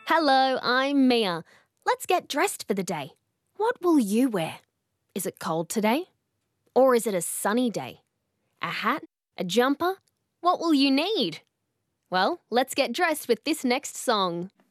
Hello, I'm Mia. Let's get dressed for the day. What will you wear? Is it cold today? Or is it a sunny day? A hat? A jumper? What will you need? Well, let's get dressed with this next song.